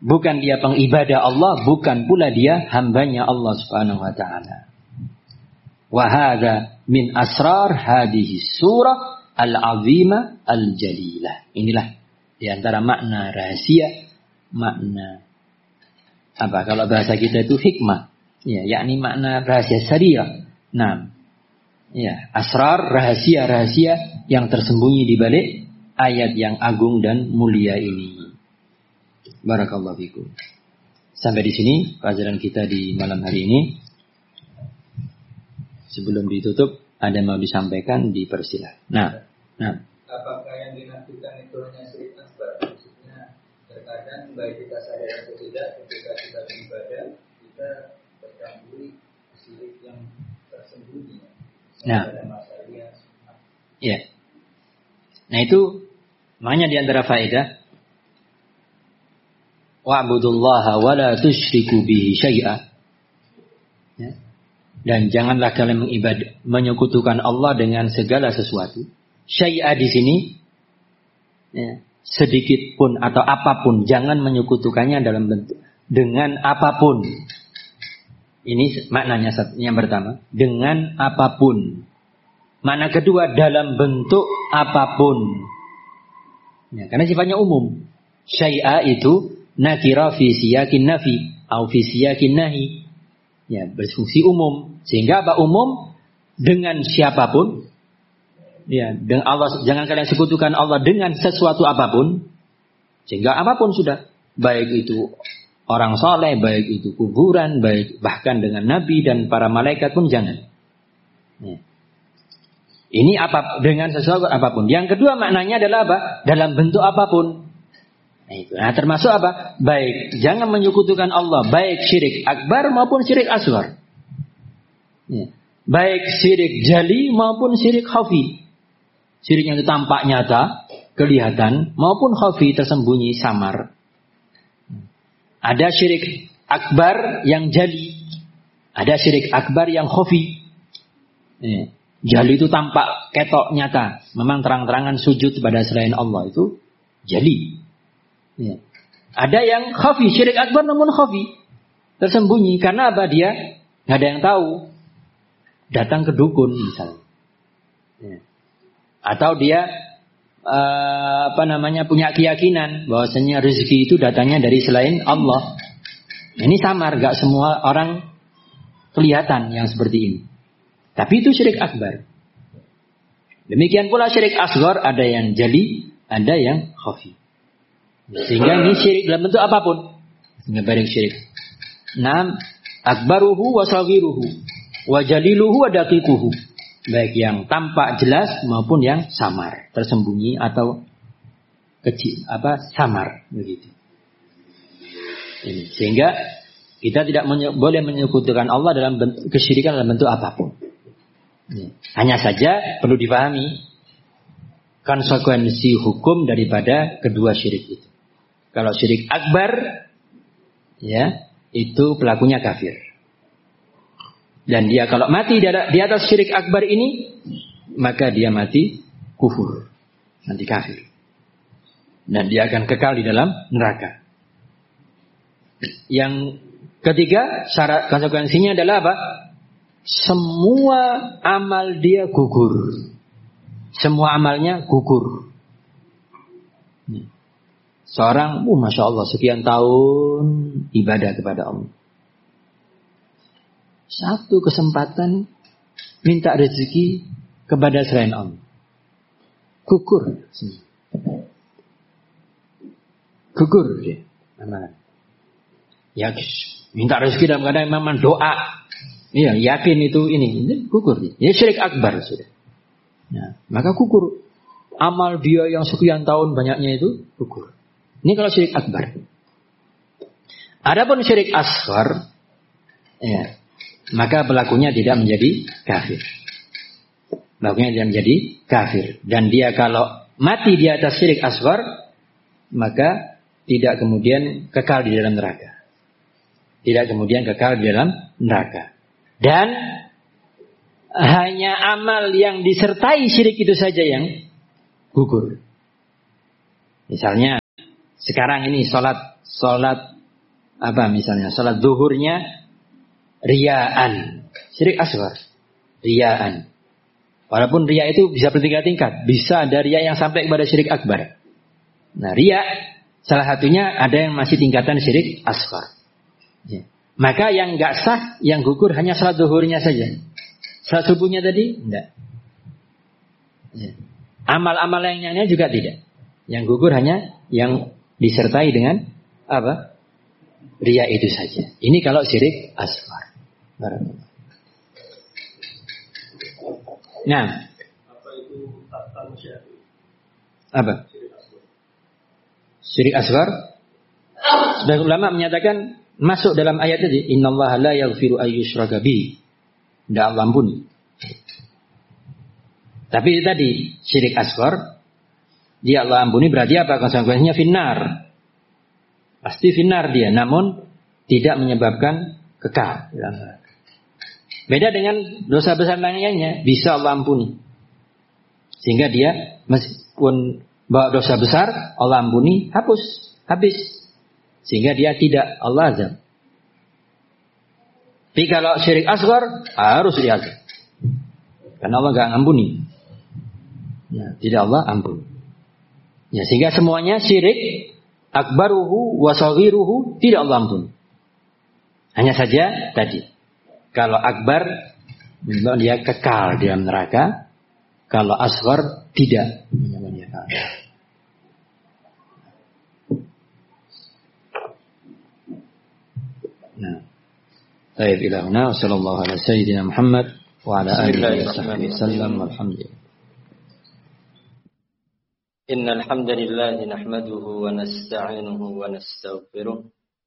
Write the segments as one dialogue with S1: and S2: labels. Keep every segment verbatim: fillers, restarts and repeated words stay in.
S1: bukan dia pengibadah Allah, bukan pula dia hambanya Allah Subhanahu wa taala. Wa hadza min asrar hadhihi surah al-'azimah al-jalilah. Inilah di antara makna rahasia, makna apa kalau bahasa kita itu hikmah, ya, yakni makna rahasia syariah. Nah, ya, asrar, rahasia-rahasia yang tersembunyi di balik ayat yang agung dan mulia ini. Barakallahu fikum. Sampai di sini pelajaran kita di malam hari ini. Sebelum ditutup, ada yang mau disampaikan, dipersilakan. Nah, nah.
S2: Apakah yang dinafikan itu hanya syirik akbar? Maksudnya terkadang baik kita sadar atau tidak, ketika kita beribadah kita tercampuri syirik yang tersembunyi.
S1: Nah, ya. Nah itu makanya di antara faedah wa'budullaha wa la tusyriku bihi syai'a. Ya. Dan janganlah kalian mengibadah, menyekutukan Allah dengan segala sesuatu. Syai'a di sini ya, sedikit pun atau apapun, jangan menyekutukannya dalam bentuk dengan apapun. Ini maknanya yang pertama, dengan apapun. Makna kedua, dalam bentuk apapun. Ya, karena sifatnya umum. Syai'a itu nakira fi siyakin nafi atau fi siyakin nahi. Ya, berfungsi umum. Sehingga apa umum? Dengan siapapun. Ya, dengan Allah, jangan kalian sekutukan Allah dengan sesuatu apapun. Sehingga apapun sudah, baik itu orang soleh, baik itu kuburan, baik bahkan dengan nabi dan para malaikat pun jangan. Ya. Ini apa dengan sesuatu apapun. Yang kedua maknanya adalah apa? Dalam bentuk apapun. Nah, itu. Nah, termasuk apa? Baik, jangan menyekutukan Allah, baik syirik akbar maupun syirik asghar. Ya. Baik syirik jali maupun syirik khafi. Syirik yang tampak nyata, kelihatan, maupun khafi tersembunyi samar. Ada syirik akbar yang jali, ada syirik akbar yang khafi. Ya. Jali itu tampak ketok nyata, memang terang-terangan sujud pada selain Allah itu jali. Ya. Ada yang khafi, syirik akbar namun khafi, tersembunyi karena apa dia nggak ada yang tahu. Datang ke dukun misalnya, ya. Atau dia uh, apa namanya punya keyakinan bahwasanya rezeki itu datangnya dari selain Allah. Ini samar, nggak semua orang kelihatan yang seperti ini. Tapi itu syirik akbar. Demikian pula syirik asghar, ada yang jali, ada yang khafi. Sehingga ini syirik dalam bentuk apapun. Sehingga baik syirik. Naam akbaruhu wa saghiruhu wa jaliluhu wa daqiquhu. Baik yang tampak jelas maupun yang samar, tersembunyi atau kecil, apa samar begitu. Ini. Sehingga kita tidak menye- boleh menyekutukan Allah dalam bentuk kesyirikan dalam bentuk apapun. Ini. Hanya saja perlu dipahami konsekuensi hukum daripada kedua syirik itu. Kalau syirik akbar, ya itu pelakunya kafir. Dan dia kalau mati di atas syirik akbar ini, maka dia mati kufur, nanti kafir. Dan dia akan kekal di dalam neraka. Yang ketiga, syarat konsekuensinya adalah apa? Semua amal dia gugur. Semua amalnya gugur. Seorang, oh, Masya Allah, sekian tahun ibadah kepada Allah. Satu kesempatan minta rezeki kepada selain Allah. Gugur. Gugur dia. Amalan. Ya, minta rezeki dalam keadaan memang doa. Iya, yakin itu ini. Ini gugur dia. Ya syirik akbar sudah. Nah, maka gugur. Amal dia yang sekian tahun banyaknya itu gugur. Ini kalau syirik akbar. Adapun syirik asghar, ya, maka pelakunya tidak menjadi kafir. Pelakunya tidak menjadi kafir. Dan dia kalau mati di atas syirik asghar, maka tidak kemudian kekal di dalam neraka. Tidak kemudian kekal di dalam neraka. Dan hanya amal yang disertai syirik itu saja yang gugur. Misalnya, Sekarang ini sholat, sholat apa misalnya, sholat zuhurnya riyaan, syirik asghar, riyaan. Walaupun riya itu bisa bertingkat-tingkat, bisa ada riya yang sampai kepada syirik akbar. Nah, riya salah satunya ada yang masih tingkatan syirik asghar. Ya. Maka yang nggak sah, yang gugur hanya sholat zuhurnya saja. Sholat subuhnya tadi enggak. Ya. Amal-amal yang lainnya juga tidak. Yang gugur hanya yang disertai dengan apa? Riya itu saja. Ini kalau syirik asghar. Nah, apa itu tata musyrik? Apa? Syirik asghar. Sebagian ulama menyatakan masuk dalam ayat tadi, innallaha la yaghfiru ayyushraka bihi. Tidak Allah ampuni. Tapi tadi syirik asghar, dia Allah ampuni berarti apa konsekuensinya? Finnar. Pasti finnar dia, namun tidak menyebabkan kekal. Beda dengan dosa besar lainnya, bisa Allah ampuni. Sehingga dia meskipun bawa dosa besar, Allah ampuni, hapus, habis. Sehingga dia tidak Allah azab. Tapi kalau syirik asghar, harus diazab. Karena Allah enggak ampuni. Ya, tidak Allah ampuni. Ya, sehingga semuanya syirik akbaruhu wa saghiruhu tidak Allah ampuni. Hanya saja tadi, kalau akbar dia kekal di dalam neraka, kalau asghar tidak. Nah, baik ilahuna sallallahu alaihi sayyidina Muhammad wa ala alihi wasallam walhamdulillah. Innal hamdalillah nahmaduhu wa nasta'inuhu wa nastaghfiruh.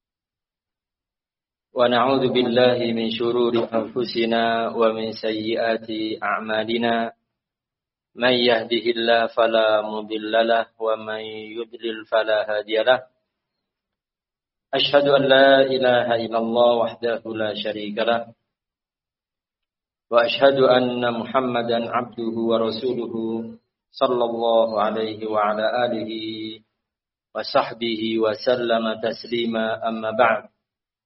S1: ونعوذ بالله من شرور أنفسنا ومن سيئات أعمالنا من يهده الله فلا مضل له ومن يضلل فلا هادي له أشهد أن لا إله إلا الله وحده لا شريك له وأشهد أن محمدا عبده ورسوله صلى الله عليه وعلى آله وصحبه وسلم تسليما أما بعد.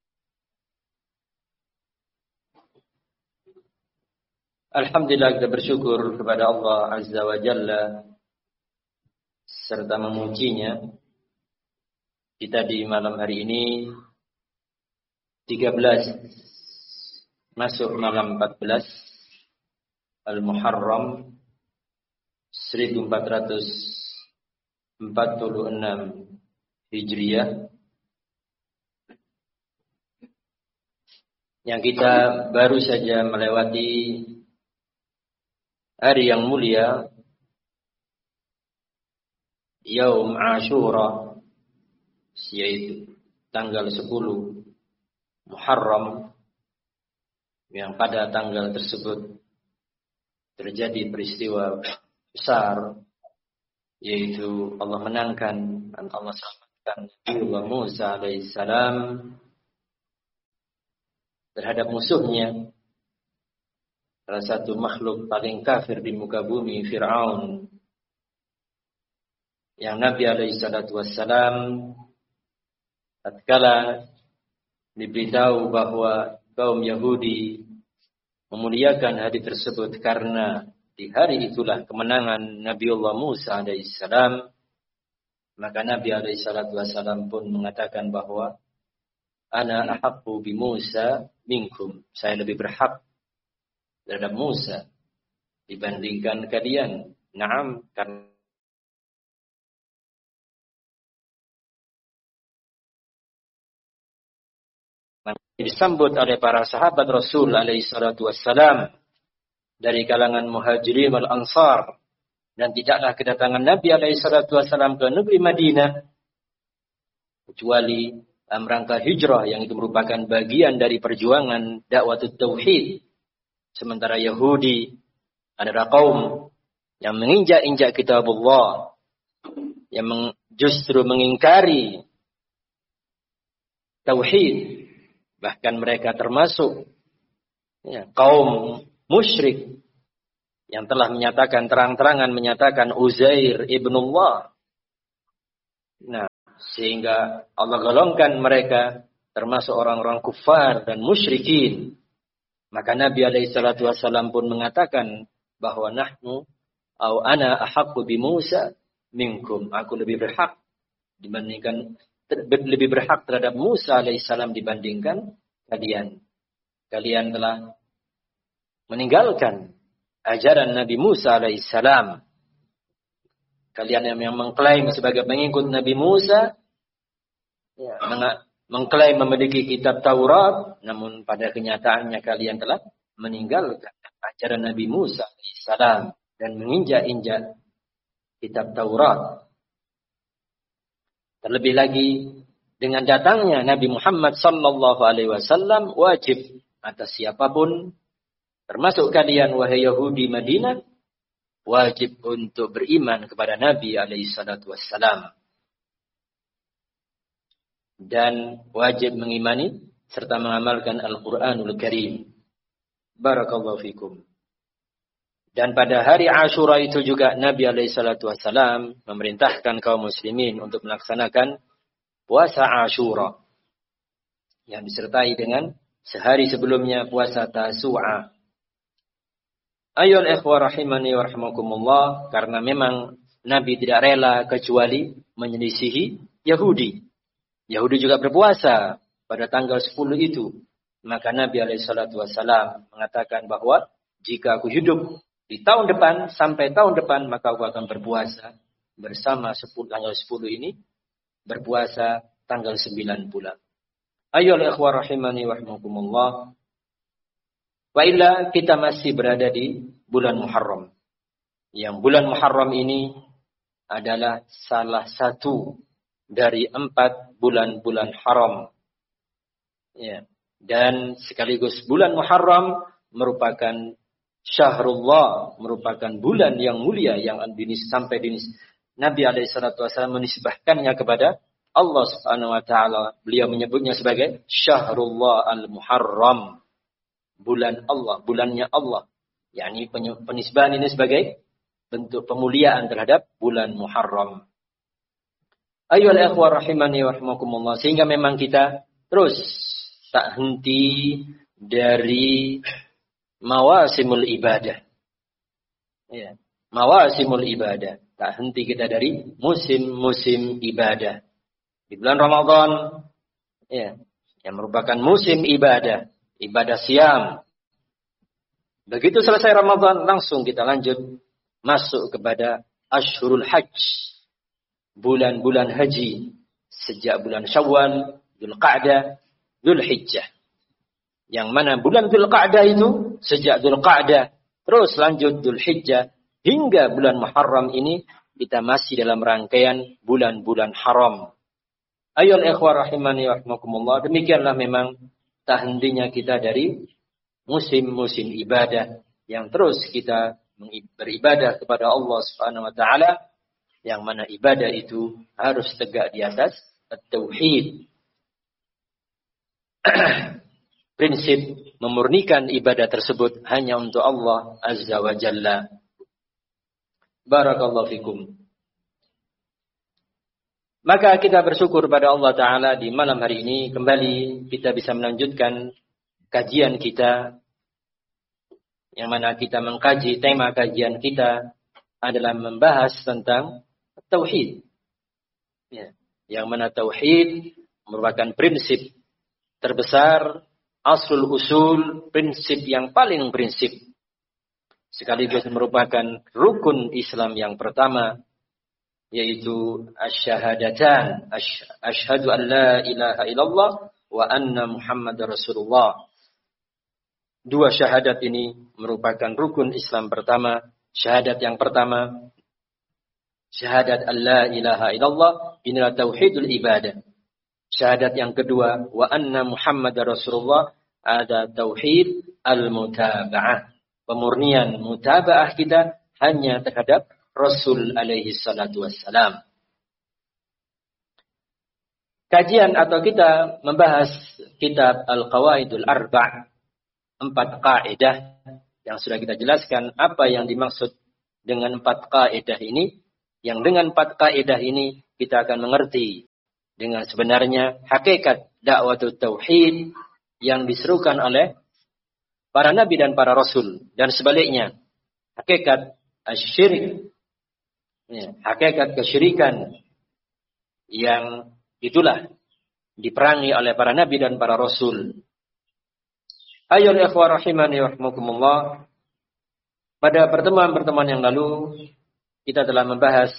S1: Alhamdulillah, kita bersyukur kepada Allah Azza wa Jalla serta memujinya. Kita di malam hari ini tiga belas masuk malam empat belas Al-Muharram seribu empat ratus empat puluh enam Hijriah, yang kita baru saja melewati hari yang mulia, Yaum Ashura, yaitu tanggal sepuluh Muharram, yang pada tanggal tersebut terjadi peristiwa besar, yaitu Allah menangkan dan Allah selamatkan Nabiullah Musa alaihissalam terhadap musuhnya, salah satu makhluk paling kafir di muka bumi, Fir'aun, yang Nabi alaihi salatu wassalam tatkala diberitahu bahwa kaum Yahudi memuliakan hari tersebut karena di hari itulah kemenangan Nabiullah Musa alaihi salam, maka Nabi alaihi salatu wassalam pun mengatakan bahwa ana ahaqqu bi Musa minkum, saya lebih berhak terhadap Musa dibandingkan kalian. Naam, karena disambut oleh para sahabat Rasul alaihi salatu wassalam dari kalangan Muhajirin wal Ansar, dan tidaklah kedatangan Nabi alaihi salatu wassalam ke negeri Madinah kecuali dalam rangka hijrah, yang itu merupakan bagian dari perjuangan dakwah tauhid. Sementara Yahudi adalah kaum yang menginjak-injak kitabullah, yang meng, justru mengingkari tauhid. Bahkan mereka termasuk ya, kaum musyrik yang telah menyatakan terang-terangan menyatakan Uzair ibnullah. Nah, Sehingga Allah golongkan mereka termasuk orang-orang kufar dan musyrikin. Maka Nabi alaihi salatu wassalam pun mengatakan bahwa nahnu au ana ahaqqu bi Musa minkum. Aku lebih berhak dibandingkan lebih berhak terhadap Musa alaihissalam dibandingkan kalian. Kalian telah meninggalkan ajaran Nabi Musa alaihissalam. Kalian yang, yang mengklaim sebagai pengikut Nabi Musa, ya, meng- mengklaim memiliki kitab Taurat, namun pada kenyataannya kalian telah meninggalkan ajaran Nabi Musa alaihissalam dan menginjak-injak kitab Taurat. Terlebih lagi dengan datangnya Nabi Muhammad sallallahu alaihi wasallam, wajib atas siapapun termasuk kalian wahai Yahudi Madinah, wajib untuk beriman kepada Nabi alaihi salatu wassalam dan wajib mengimani serta mengamalkan Al-Qur'anul Karim. Barakallahu fikum. Dan pada hari Ashura itu juga Nabi alaihi salatu wassalam memerintahkan kaum muslimin untuk melaksanakan puasa Ashura yang disertai dengan sehari sebelumnya puasa Tasu'a. Ayyuhal ikhwah rahimani wa rahimakumullah, karena memang Nabi tidak rela kecuali menyelisihi Yahudi. Yahudi juga berpuasa pada tanggal sepuluh itu. Maka Nabi alaihi salatu wassalam mengatakan bahwa jika aku hidup di tahun depan, sampai tahun depan, maka aku akan berpuasa bersama sepuluh, tanggal sepuluh ini, berpuasa tanggal sembilan pula. Ayyuhal ikhwah rahimani wa rahimakumullah. Wa illa kita masih berada di bulan Muharram. Yang bulan Muharram ini adalah salah satu dari empat bulan-bulan haram. Ya. Dan sekaligus bulan Muharram merupakan Syahrullah, merupakan bulan yang mulia yang dinis, sampai dinis, Nabi alaihi salatu wasallam menisbahkannya kepada Allah Subhanahu wa taala. Beliau menyebutnya sebagai Syahrullah al-Muharram. Bulan Allah, bulannya Allah. yakni penisbahan ini sebagai bentuk pemuliaan terhadap bulan Muharram. Ayyuhal ikhwah rahimani wa rahimakumullah, sehingga memang kita terus tak henti dari mawasimul ibadah. Ya, mawasimul ibadah. Tak henti kita dari musim-musim ibadah. Di bulan Ramadan, ya, yang merupakan musim ibadah, ibadah siam. Begitu selesai Ramadan, langsung kita lanjut masuk kepada Ashhurul Hajj, bulan-bulan haji, sejak bulan Syawal, Dzulqa'dah, Dzulhijjah. Yang mana bulan Dzulqa'dah itu sejak Dzulqa'dah terus lanjut Dzulhijjah hingga bulan Muharram ini kita masih dalam rangkaian bulan-bulan haram. Ayyuhal ikhwah rahimani wa rahimakumullah, demikianlah memang tak hentinya kita dari musim-musim ibadah yang terus kita beribadah kepada Allah Subhanahu wa taala, yang mana ibadah itu harus tegak di atas at-tauhid. Prinsip memurnikan ibadah tersebut hanya untuk Allah Azza wa Jalla. Barakallahu fikum. Maka kita bersyukur pada Allah Ta'ala di malam hari ini kembali kita bisa melanjutkan kajian kita, yang mana kita mengkaji, tema kajian kita adalah membahas tentang tauhid. Ya, yang mana tauhid merupakan prinsip terbesar, aslul usul, prinsip yang paling prinsip, sekaligus merupakan rukun Islam yang pertama, yaitu asyhadatan, asyhadu an la ilaha illallah wa anna Muhammadar Rasulullah. Dua syahadat ini merupakan rukun Islam pertama. Syahadat yang pertama, syahadat an la ilaha illallah, inilah tauhidul ibadah. Syahadat yang kedua, wa anna Muhammadar Rasulullah, ada tauhid al-mutaba'ah. Pemurnian mutaba'ah kita hanya terhadap Rasul alaihi salatu wassalam. Kajian atau kita membahas kitab Al-Qawaidul Arba', empat kaidah yang sudah kita jelaskan apa yang dimaksud dengan empat kaidah ini. Yang dengan empat kaidah ini kita akan mengerti dengan sebenarnya hakikat dakwah tauhid yang diserukan oleh para nabi dan para rasul, dan sebaliknya hakikat asyirik, ya, hakikat kesyirikan yang itulah diperangi oleh para nabi dan para rasul. Ayyuhal ikhwah rahimani wa rahimakumullah, pada pertemuan-pertemuan yang lalu kita telah membahas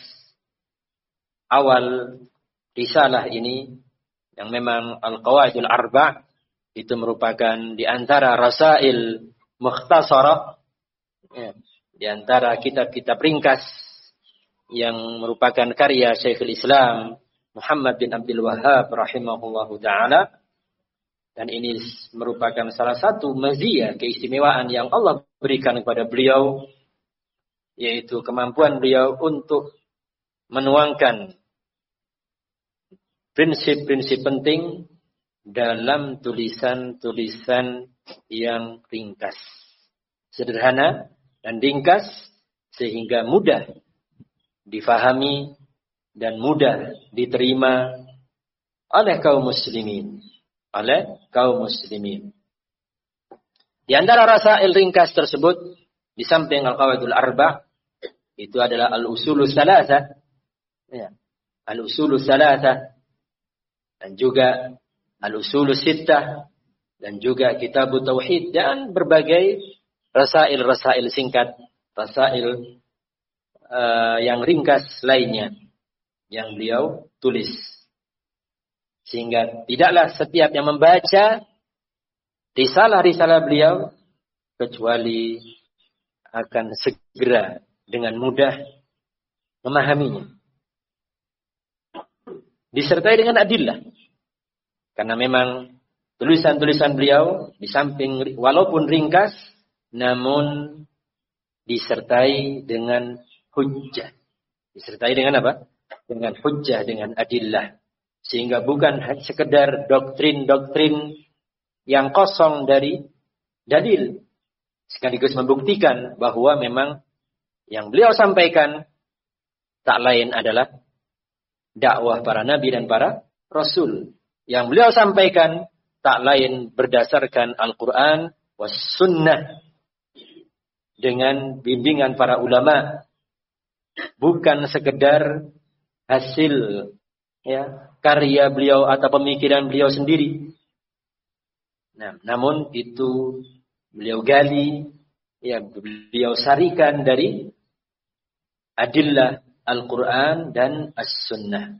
S1: awal risalah ini yang memang Al-Qawaidul Arba' itu merupakan di antara rasail mukhtasarah, ya, di antara kitab-kitab ringkas yang merupakan karya Syekhul Islam Muhammad bin Abdul Wahhab rahimahullahu ta'ala. Dan ini merupakan salah satu maziyah, keistimewaan yang Allah berikan kepada beliau, yaitu kemampuan beliau untuk menuangkan prinsip-prinsip penting dalam tulisan-tulisan yang ringkas, sederhana dan ringkas, sehingga mudah difahami dan mudah diterima oleh kaum muslimin, oleh kaum muslimin. Di antara rasail ringkas tersebut, di samping Al-Qawaidul Arba', itu adalah Al-Usulus Salasah, ya, Al-Usulus Salasah, dan juga Al-Usulus Sittah, dan juga Kitabut Tauhid, dan berbagai rasail-rasail singkat, rasail uh, yang ringkas lainnya yang beliau tulis. Sehingga tidaklah setiap yang membaca risalah-risalah beliau kecuali akan segera dengan mudah memahaminya, disertai dengan adillah. Karena memang tulisan-tulisan beliau di samping walaupun ringkas, namun disertai dengan hujjah. Disertai dengan apa? Dengan hujjah, dengan adillah. Sehingga bukan sekedar doktrin-doktrin yang kosong dari dalil. Sekaligus membuktikan bahwa memang yang beliau sampaikan tak lain adalah dakwah para nabi dan para rasul. Yang beliau sampaikan tak lain berdasarkan Al-Quran was sunnah dengan bimbingan para ulama, bukan sekedar hasil, ya, karya beliau atau pemikiran beliau sendiri. Nah, namun itu beliau gali, ya, beliau sarikan dari adillah Al-Quran dan As-Sunnah.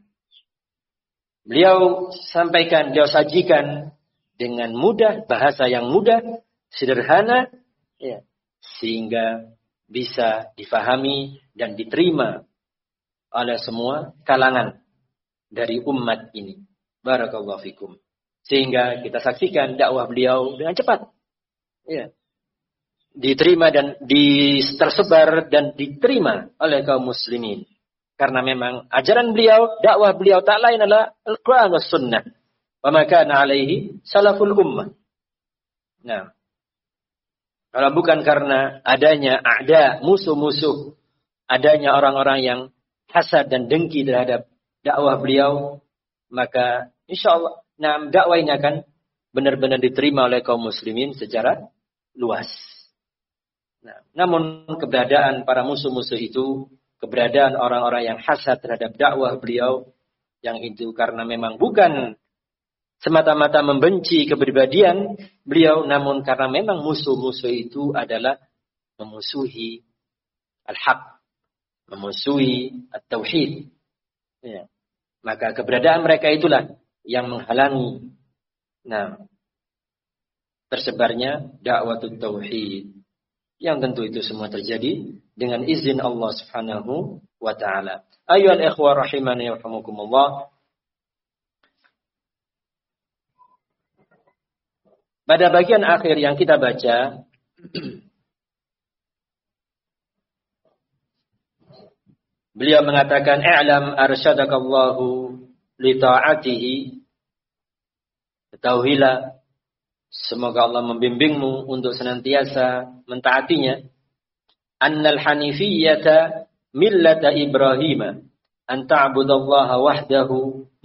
S1: Beliau sampaikan, beliau sajikan dengan mudah, bahasa yang mudah, sederhana, ya, sehingga bisa difahami dan diterima oleh semua kalangan dari umat ini. Barakallahu fikum. Sehingga kita saksikan dakwah beliau dengan cepat, ya, diterima dan di, tersebar dan diterima oleh kaum muslimin. Karena memang ajaran beliau, dakwah beliau tak lain adalah Al-Quran was Sunnah. Wa ma kana alaihi salaful ummah. Nah, kalau bukan karena adanya a'da, musuh-musuh, adanya orang-orang yang hasad dan dengki terhadap dakwah beliau, maka insyaallah, nah, dakwah ini akan benar-benar diterima oleh kaum muslimin secara luas. Nah, namun keberadaan para musuh-musuh itu, keberadaan orang-orang yang hasad terhadap dakwah beliau, yang itu karena memang bukan semata-mata membenci kepribadian beliau, namun karena memang musuh-musuh itu adalah memusuhi al-haq, memusuhi at-tauhid. Ya. Maka keberadaan mereka itulah yang menghalangi, nah, tersebarnya dakwah tauhid. Yang tentu itu semua terjadi dengan izin Allah Subhanahu wa taala. Ayyuhal ikhwah rahimani wa rahimakumullah. Pada bagian akhir yang kita baca, beliau mengatakan, "I'lam arsyadakallahu li ta'atihi." Ketahuilah, semoga Allah membimbingmu untuk senantiasa mentaatinya. Annal hanifiyyata millata Ibrahim, an ta'budallaha wahdahu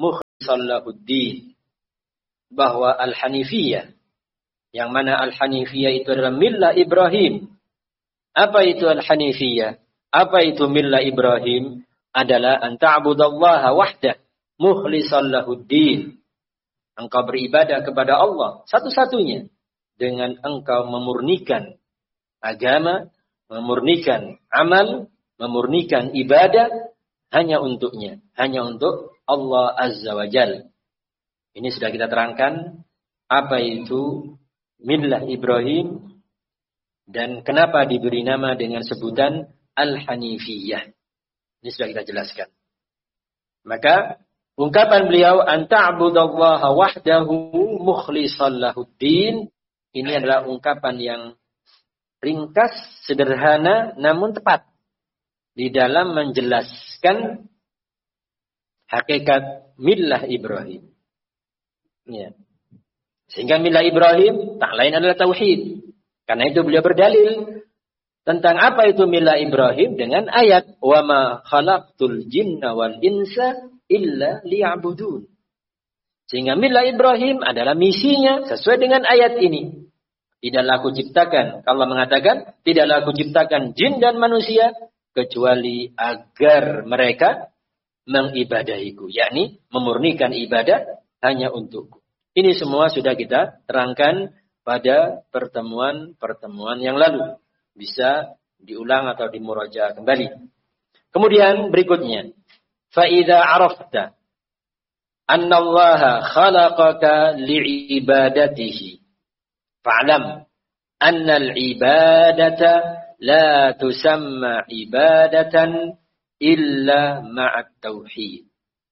S1: lahuddin, bahwa al-hanifiyah, yang mana al-hanifiyah itu adalah millah Ibrahim. Apa itu al-hanifiyah? Apa itu millah Ibrahim? Adalah an ta'budallaha wahdah mukhlishan lahuddin. Engkau beribadah kepada Allah satu-satunya dengan engkau memurnikan agama, memurnikan amal, memurnikan ibadah hanya untuknya, hanya untuk Allah Azza wa Jalla. Ini sudah kita terangkan apa itu millah Ibrahim dan kenapa diberi nama dengan sebutan Al-Hanifiyah. Ini sudah kita jelaskan. Maka ungkapan beliau an ta'budallaha wahdahu mukhlishan lahuddin, ini adalah ungkapan yang ringkas, sederhana namun tepat di dalam menjelaskan hakikat millah Ibrahim. Ya. Sehingga millah Ibrahim tak lain adalah tauhid. Karena itu beliau berdalil tentang apa itu millah Ibrahim dengan ayat wa ma khalaqtul jinna wal insa illa liya'budun. Sehingga millah Ibrahim adalah misinya sesuai dengan ayat ini. Tidaklah aku ciptakan, Allah mengatakan, tidaklah aku ciptakan jin dan manusia kecuali agar mereka mengibadahiku, yakni memurnikan ibadah hanya untukku. Ini semua sudah kita terangkan pada pertemuan-pertemuan yang lalu. Bisa diulang atau dimuraja kembali. Kemudian berikutnya, fa idza arafta anna Allah khalaqaka li'ibadatihi fa'lam anna al-ibadata la tusamma ibadatan illa ma'at tauhid.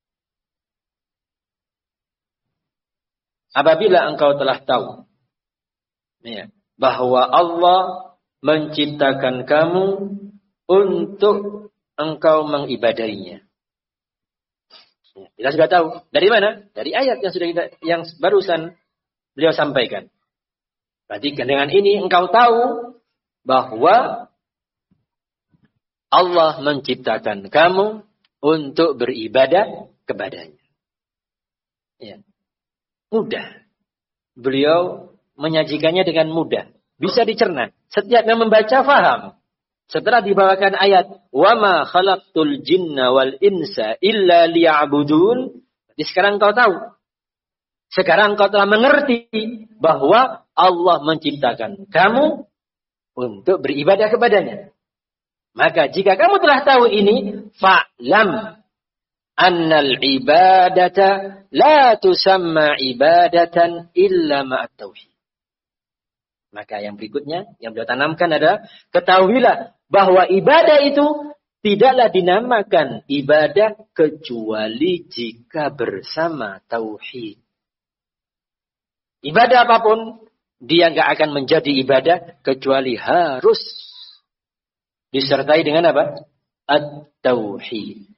S1: Apabila engkau telah tahu ya, bahwa Allah menciptakan kamu untuk engkau mengibadahinya. Ya, kita sudah tahu. Dari mana? Dari ayat yang sudah kita, yang barusan beliau sampaikan. Berarti dengan ini engkau tahu bahwa Allah menciptakan kamu untuk beribadah kepadanya. Ya. Mudah. Beliau menyajikannya dengan mudah. Bisa dicerna. Setiap yang membaca faham. Setelah dibawakan ayat wa ma khalaqtul jinna wal insa illa liya'budun. Jadi sekarang kau tahu. Sekarang kau telah mengerti bahwa Allah menciptakan kamu untuk beribadah kepadanya. Maka jika kamu telah tahu ini, fa'lam annal ibadata la tusamma ibadatan illa ma'at tauhid. Maka yang berikutnya yang beliau tanamkan adalah ketahuilah bahwa ibadah itu tidaklah dinamakan ibadah kecuali jika bersama tauhid. Ibadah apapun dia nggak akan menjadi ibadah kecuali harus disertai dengan apa? At-tauhid.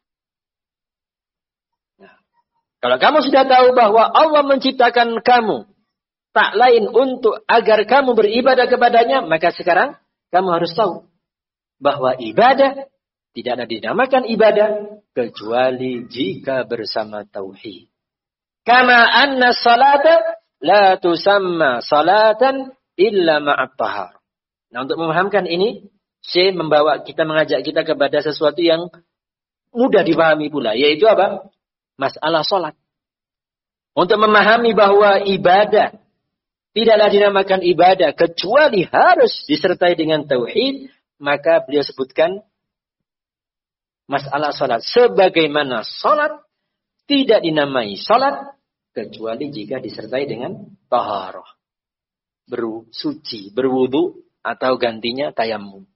S1: Nah, kalau kamu sudah tahu bahwa Allah menciptakan kamu tak lain untuk agar kamu beribadah kepadanya, maka sekarang kamu harus tahu bahwa ibadah tidaklah dinamakan ibadah kecuali jika bersama tauhid. Kama anna salata la tusamma salatan illa ma'at tahar. Nah, untuk memahamkan ini, Syekh membawa kita, mengajak kita kepada sesuatu yang mudah dipahami pula, yaitu apa? Masalah salat. Untuk memahami bahwa ibadah tidaklah dinamakan ibadah kecuali harus disertai dengan tauhid, maka beliau sebutkan masalah salat. Sebagaimana salat tidak dinamai salat kecuali jika disertai dengan taharah. Bersuci, berwudu atau gantinya tayammum.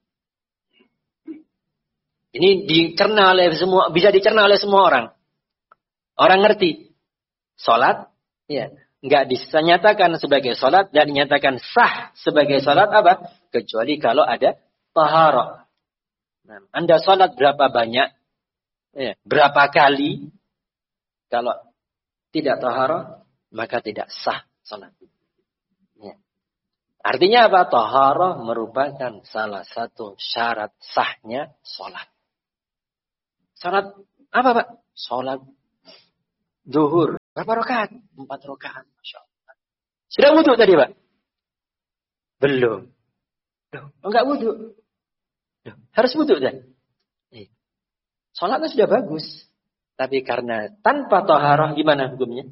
S1: Ini dicerna oleh semua, bisa dicerna oleh semua orang. Orang ngerti salat, ya. Enggak dinyatakan sebagai salat dan dinyatakan sah sebagai salat apa? Kecuali kalau ada taharah. Nah, Anda salat berapa banyak? Ya, berapa kali? Kalau tidak taharah, maka tidak sah salat. Ya. Artinya apa? Taharah merupakan salah satu syarat sahnya salat. Salat apa, Pak? Salat zuhur. Berapa rakaat? Empat rakaat. Masya Allah. Sudah wudu tadi, Pak? Belum. Loh, enggak wudu. Loh, harus wudu kan? Eh. Salatnya sudah bagus. Tapi karena tanpa taharah gimana hukumnya?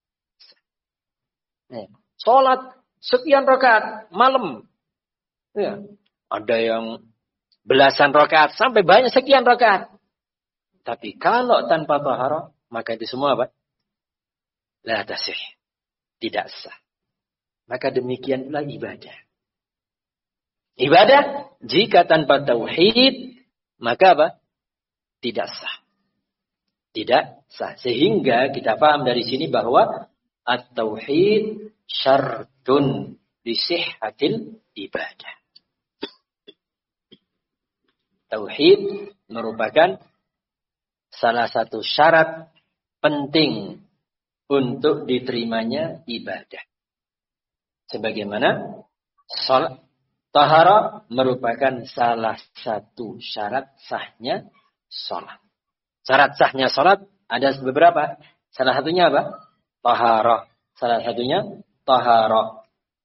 S1: Eh. Salat sekian rakaat malam. Ya. Ada yang belasan rakaat sampai banyak sekian rakaat. Tapi kalau tanpa taharah, maka itu semua apa? La tasih. Tidak sah. Maka demikian pula ibadah. Ibadah jika tanpa tauhid, maka apa? Tidak sah. Tidak sah. Sehingga kita paham dari sini bahwa at-tauhid syartun li sihhatil ibadah. Tauhid merupakan salah satu syarat penting untuk diterimanya ibadah. Sebagaimana salat, taharah merupakan salah satu syarat sahnya salat. Syarat sahnya salat ada beberapa. Salah satunya apa? Taharah. Salah satunya taharah.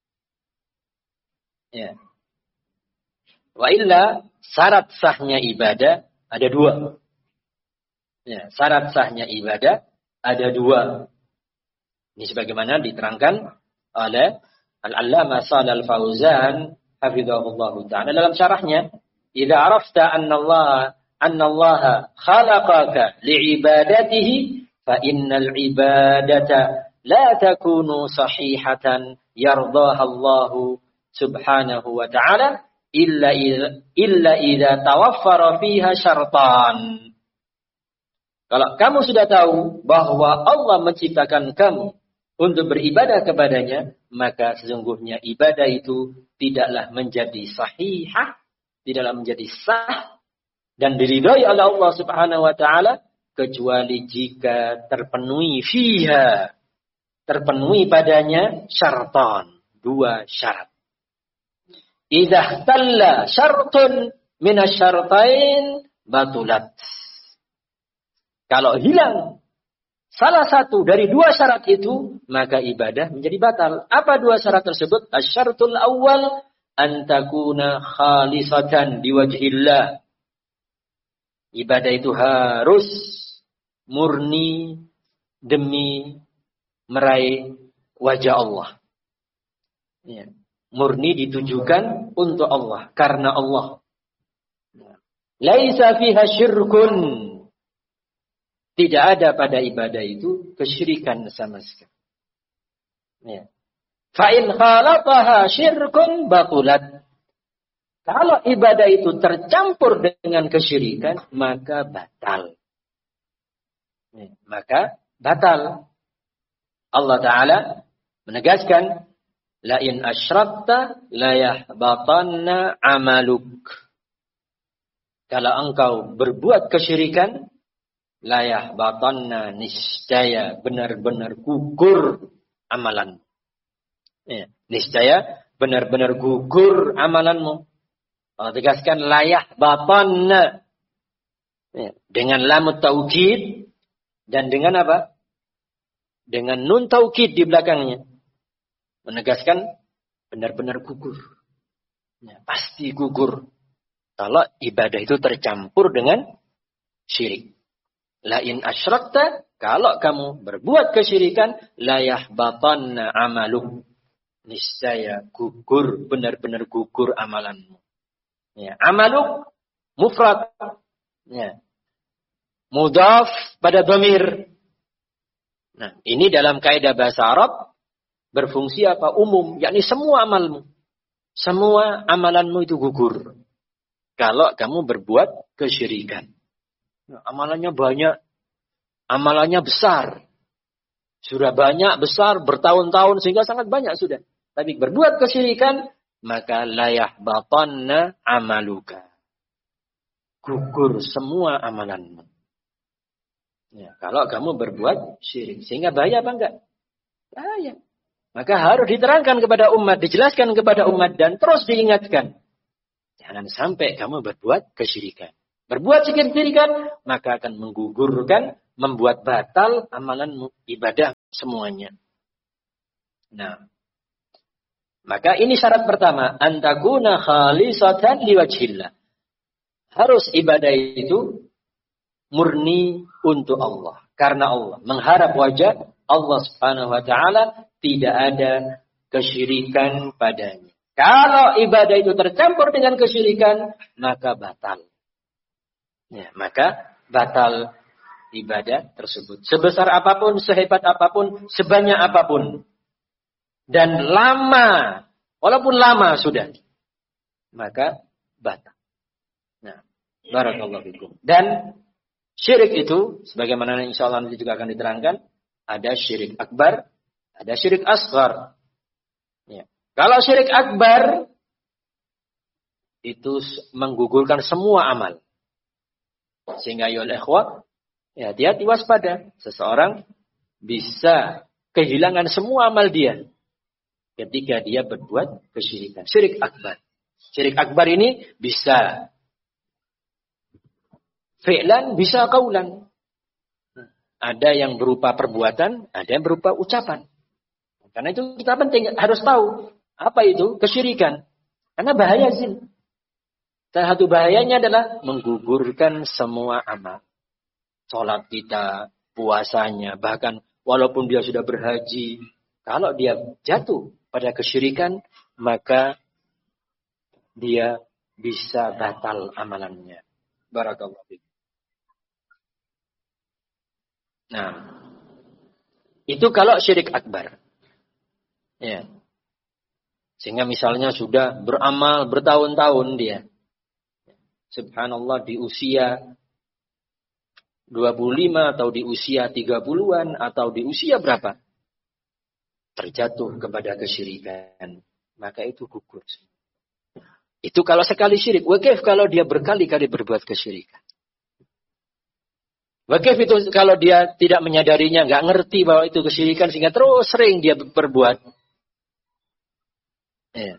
S1: Ya. Wa illa syarat sahnya ibadah ada dua. Ya, syarat sahnya ibadah ada dua. Ini sebagaimana diterangkan oleh Al-Allamah Shalal Fauzan hafizahullah ta'ala dalam syarahnya, "Idza arafta anna Allah anna Allah khalaqaka li'ibadatihi fa innal ibadata la takunu sahihatan yardaha Allah subhanahu wa ta'ala illa idza illa idza tawaffara fiha syartan." Kalau kamu sudah tahu bahwa Allah menciptakan kamu untuk beribadah kepadanya, maka sesungguhnya ibadah itu tidaklah menjadi sahihah, tidaklah menjadi sah dan diridhai oleh Allah Subhanahu wa taala kecuali jika terpenuhi fiha, terpenuhi padanya syartan, dua syarat. Idza talla syartun min asy-syartain batulat. Kalau hilang salah satu dari dua syarat itu, maka ibadah menjadi batal. Apa dua syarat tersebut? Asy-syartul awwal an takuna khalisatan liwajhillah. Ibadah itu harus murni demi meraih wajah Allah. Ya. Murni ditujukan untuk Allah, karena Allah. Laisa fiha syirkun. Tidak ada pada ibadah itu kesyirikan sama sekali. Ya. Fa in khalataha syirkun batulat. Kalau ibadah itu tercampur dengan kesyirikan, maka batal. Ya. Maka batal. Allah Ta'ala menegaskan, la in asyrakta la yahbatanna amaluk. Kalau engkau berbuat kesyirikan, layah batanna niscaya benar-benar gugur amalan. Ya, niscaya benar-benar gugur amalanmu. Allah tegaskan layah batanna. Ya, dengan lam taukid dan dengan apa? Dengan nun taukid di belakangnya. Menegaskan benar-benar gugur. Ya, pasti gugur. Kalau ibadah itu tercampur dengan syirik. La in asyrakta, kalau kamu berbuat kesyirikan, la yahbatanna amaluk. Niscaya gugur, benar-benar gugur amalanmu. Ya, amaluk mufrad. Ya. Mudhaf pada dhamir. Nah, ini dalam kaidah bahasa Arab berfungsi apa? Umum, yakni semua amalmu. Semua amalanmu itu gugur kalau kamu berbuat kesyirikan. Nah, amalannya banyak, amalannya besar. Sudah banyak, besar, bertahun-tahun, sehingga sangat banyak sudah. Tapi berbuat kesyirikan, maka layah batanna amaluka. Gugur semua amalanmu. Ya, kalau kamu berbuat syirik. Sehingga bahaya apa enggak? Bahaya. Maka harus diterangkan kepada umat, dijelaskan kepada umat, dan terus diingatkan. Jangan sampai kamu berbuat kesyirikan. Berbuat kesyirikan, maka akan menggugurkan, membuat batal amalanmu, ibadah. semuanya. Nah, maka ini syarat pertama, antakuna khalisatan liwajhillah. Harus ibadah itu murni untuk Allah, karena Allah, mengharap wajah Allah Subhanahu wa taala, tidak ada kesyirikan padanya. Kalau ibadah itu tercampur dengan kesyirikan, maka batal. Ya, maka batal ibadah tersebut. Sebesar apapun, sehebat apapun, sebanyak apapun. Dan lama, walaupun lama sudah, maka batal. Nah, barakallahu fikum. Dan syirik itu, sebagaimana insya Allah nanti juga akan diterangkan, ada syirik akbar, ada syirik asghar. Ya. Kalau syirik akbar, itu menggugurkan semua amal. Sehingga ya ikhwah, ya hati-hati waspada. Seseorang bisa kehilangan semua amal dia ketika dia berbuat kesyirikan. Syirik akbar. Syirik akbar ini bisa fi'lan, bisa qaulan. Ada yang berupa perbuatan, ada yang berupa ucapan. Karena itu kita penting harus tahu apa itu kesyirikan. Karena bahaya zin. Salah satu bahayanya adalah menggugurkan semua amal. Sholat kita, puasanya, bahkan walaupun dia sudah berhaji, kalau dia jatuh pada kesyirikan, maka dia bisa batal amalannya. Barakallahu fiik. Nah, itu kalau syirik akbar. Ya. Sehingga misalnya sudah beramal bertahun-tahun dia. Subhanallah, di usia dua puluh lima atau di usia tiga puluhan atau di usia berapa? Terjatuh kepada kesyirikan. Maka itu gugur. Itu kalau sekali syirik. Wakif kalau dia berkali-kali berbuat kesyirikan. Wakif itu kalau dia tidak menyadarinya, nggak ngerti bahwa itu kesyirikan, sehingga terus sering dia berbuat. Ya.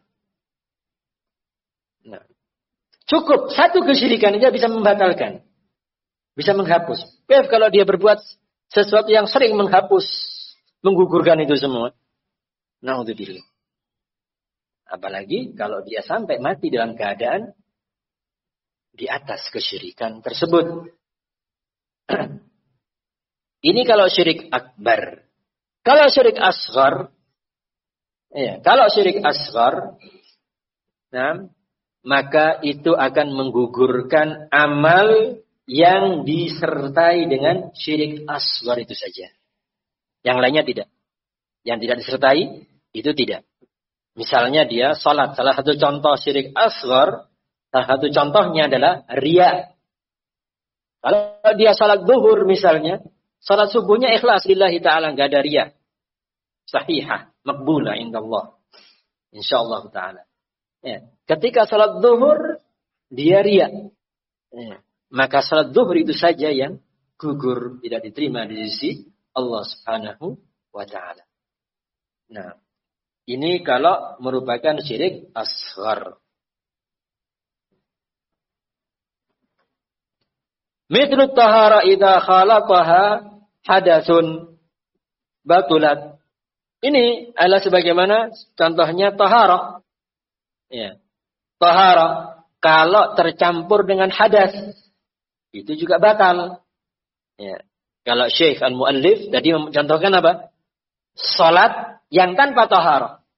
S1: Nah, cukup satu kesyirikan aja bisa membatalkan, bisa menghapus. Wakif kalau dia berbuat sesuatu yang sering menghapus, menggugurkan itu semua. Na'udzubillah. Apalagi kalau dia sampai mati dalam keadaan di atas kesyirikan tersebut. Ini kalau syirik akbar. Kalau syirik asghar, ya, kalau syirik asghar, nah, maka itu akan menggugurkan amal yang disertai dengan syirik asghar itu saja. Yang lainnya tidak. Yang tidak disertai itu tidak. Misalnya dia salat, salah satu contoh syirik asghar, salah satu contohnya adalah riya. Kalau dia salat zuhur misalnya, salat subuhnya ikhlas lillahi ta'ala, enggak ada riya. Sahihah, maqbulah indallah. Insyaallah ta'ala. Ya. Ketika salat zuhur, dia riya. Ya. Maka salat zuhur itu saja yang gugur, tidak diterima di sisi Allah Subhanahu wa ta'ala. Nah, ini kalau merupakan syirik asghar. Mithlu tahara idza khalaqaha hadasun batulat. Ini adalah sebagaimana contohnya tahara. Ya. Tahara kalau tercampur dengan hadas itu juga batal. Ya. Kalau Syekh Al-Muallif tadi mencontohkan apa? Salat yang tanpa tahara.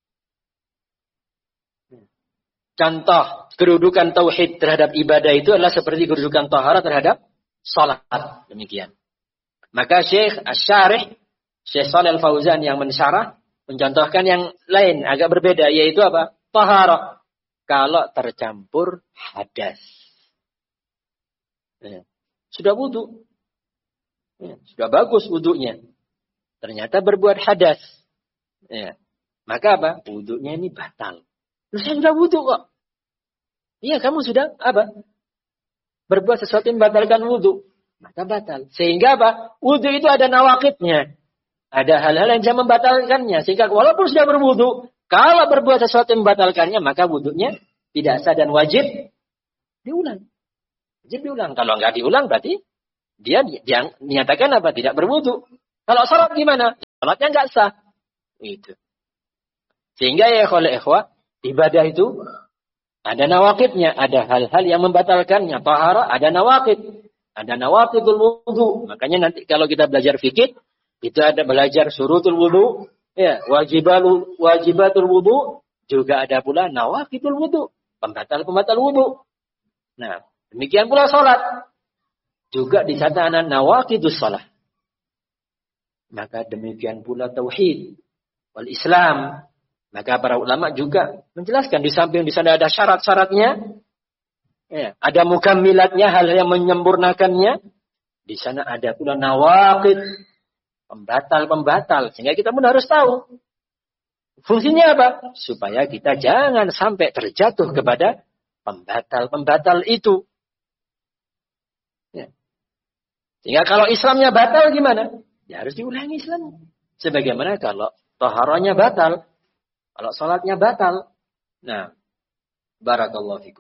S1: Contoh kedudukan tauhid terhadap ibadah itu adalah seperti kedudukan tahara terhadap salat. Demikian. Maka Syekh Asy-Syarih, Syekh Shalih Al-Fauzan yang mensyarah, mencontohkan yang lain agak berbeda, yaitu apa? Tahara. Kalau tercampur hadas. Ya. Sudah wudu. Ya. Sudah bagus wudunya. Ternyata berbuat hadas. Ya. Maka apa? Wudunya ini batal. Lu saya sudah wudu kok. Iya, kamu sudah apa? Berbuat sesuatu yang membatalkan wudu. Maka batal. Sehingga apa? Wudu itu ada nawaqidnya. Ada hal-hal yang bisa membatalkannya. Sehingga walaupun sudah berwudu, kalau berbuat sesuatu yang membatalkannya, maka wudunya tidak sah dan wajib diulang. Wajib diulang. Kalau nggak diulang berarti dia, dia dinyatakan apa? Tidak berwudu. Kalau salat gimana? salatnya nggak sah. Itu. Sehingga ya oleh ikhwah, ibadah itu ada nawaqidnya, ada hal-hal yang membatalkannya. Taharah ada nawaqid, ada nawaqidul wudu. Makanya nanti kalau kita belajar fikih, itu ada belajar syurutul wudu, ya, wajibatul wajibatul wudu, juga ada pula nawaqidul wudu, pembatal-pembatal wudu. Nah, demikian pula salat. Juga disatakan nawaqidus salat. Maka demikian pula tauhid wal Islam. Maka para ulama juga menjelaskan di samping di sana ada syarat-syaratnya, ya, ada mukammilatnya, hal yang menyempurnakannya. Di sana ada pula nawaqid, pembatal-pembatal. Sehingga kita pun harus tahu fungsinya apa, supaya kita jangan sampai terjatuh kepada pembatal-pembatal itu. Ya. Sehingga kalau Islamnya batal gimana? Ya harus diulangi Islam. Sebagaimana kalau taharahnya batal, kalau salatnya batal. Nah, barakallahu fikum.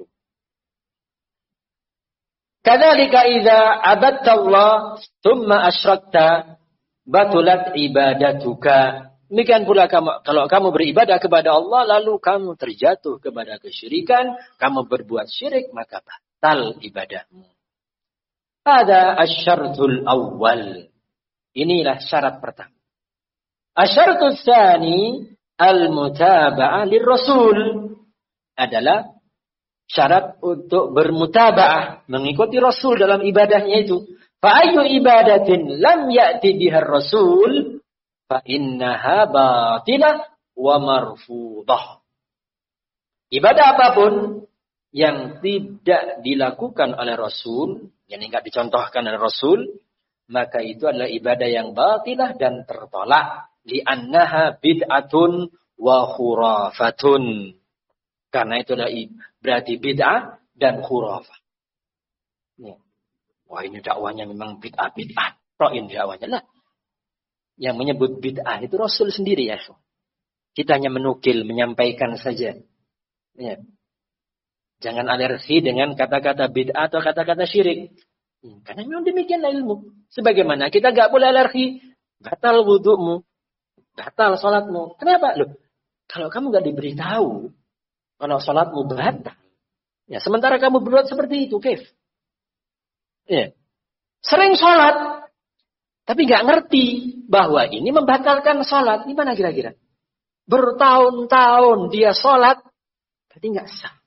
S1: Kadzalika idza abadta Allah tsumma asyrakta batulat ibadatuka. Demikian pula kamu, kalau kamu beribadah kepada Allah lalu kamu terjatuh kepada kesyirikan, kamu berbuat syirik, maka batal ibadahmu. Ada asyartul awal. Inilah syarat pertama. Asyartul tsani al-mutaba'ah lirrasul adalah syarat untuk bermutaba'ah, mengikuti Rasul dalam ibadahnya itu. Fa ayyu ibadatin lam ya'ti biha ar-rasul fa innaha batilah wa marfudah. Ibadah apapun yang tidak dilakukan oleh Rasul, yang enggak dicontohkan oleh Rasul, maka itu adalah ibadah yang batilah dan tertolak. Li'annaha bid'atun wa khurafatun. Karena itu adalah berarti bid'ah dan khurafah. Ya. Wah ini dakwanya memang bid'ah, bid'ah. Ro'in dakwanya lah. Yang menyebut bid'ah itu Rasul sendiri ya. Kita hanya menukil, menyampaikan saja. Ya. Jangan alergi dengan kata-kata bid'ah atau kata-kata syirik. Ya. Karena memang demikianlah ilmu. Sebagaimana kita gak boleh alergi. Batal wudu'mu. Batal sholatmu. Kenapa? Loh, kalau kamu gak diberitahu kalau sholatmu batal, ya sementara kamu berbuat seperti itu, Kef. Ya. Sering sholat, tapi gak ngerti bahwa ini membatalkan sholat. Gimana kira-kira? Bertahun-tahun dia sholat, berarti gak sah.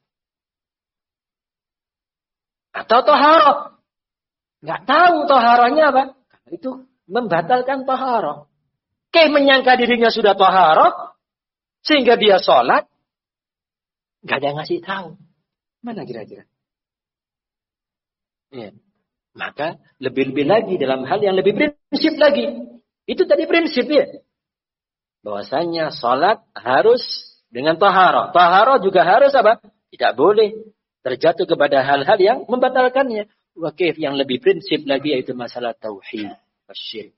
S1: Atau toharoh. Gak tahu toharohnya apa. Itu membatalkan toharoh. Kayak menyangka dirinya sudah taharah, sehingga dia sholat, nggak ada yang ngasih tahu. Mana kira-kira? Ya. Maka lebih-lebih lagi dalam hal yang lebih prinsip lagi. Itu tadi prinsip ya. Bahwasanya sholat harus dengan taharah. Taharah juga harus apa? Tidak boleh terjatuh kepada hal-hal yang membatalkannya. Wakif yang lebih prinsip lagi yaitu masalah tauhid, syirik.